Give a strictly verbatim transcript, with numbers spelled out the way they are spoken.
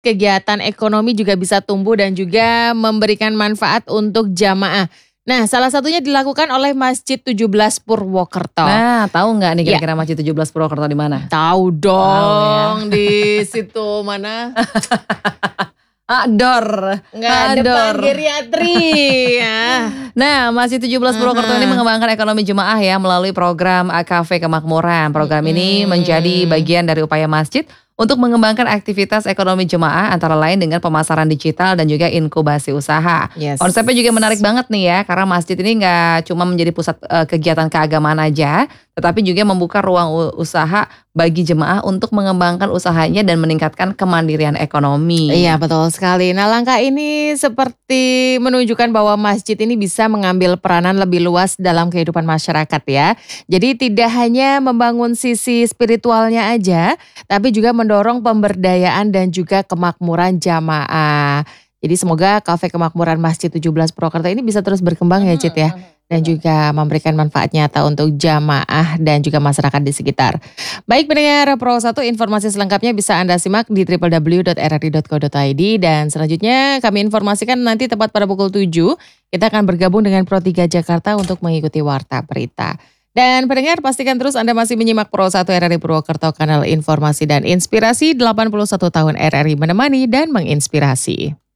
kegiatan ekonomi juga bisa tumbuh dan juga memberikan manfaat untuk jamaah. Nah, salah satunya dilakukan oleh Masjid tujuh belas Purwokerto. Nah, tahu nggak nih Ya. kira-kira Masjid tujuh belas Purwokerto di mana? Tahu Tahu dong di situ mana? Ador. Nggak, depan geriatri ya. Nah, Masjid tujuh belas Purwokerto ini Aha. mengembangkan ekonomi jemaah ya melalui program A K V Kemakmuran. Program ini Mm-mm. menjadi bagian dari upaya masjid untuk mengembangkan aktivitas ekonomi jemaah antara lain dengan pemasaran digital dan juga inkubasi usaha. Yes. Konsepnya juga menarik banget nih ya, karena masjid ini nggak cuma menjadi pusat uh, kegiatan keagamaan aja, tetapi juga membuka ruang u- usaha bagi jemaah untuk mengembangkan usahanya dan meningkatkan kemandirian ekonomi. Iya, betul sekali. Nah, langkah ini seperti menunjukkan bahwa masjid ini bisa mengambil peranan lebih luas dalam kehidupan masyarakat ya. Jadi tidak hanya membangun sisi spiritualnya aja, tapi juga mendorong pemberdayaan dan juga kemakmuran jamaah. Jadi semoga Kafe Kemakmuran Masjid tujuh belas Purwokerto ini bisa terus berkembang ya Cid ya. Dan juga memberikan manfaat nyata untuk jamaah dan juga masyarakat di sekitar. Baik pendengar Pro satu, informasi selengkapnya bisa Anda simak di w w w dot r r i dot co dot i d. Dan selanjutnya kami informasikan nanti tepat pada pukul tujuh, kita akan bergabung dengan Pro tiga Jakarta untuk mengikuti Warta Berita. Dan pendengar pastikan terus Anda masih menyimak Pro satu R R I Purwokerto, kanal informasi dan inspirasi. Delapan puluh satu tahun R R I menemani dan menginspirasi.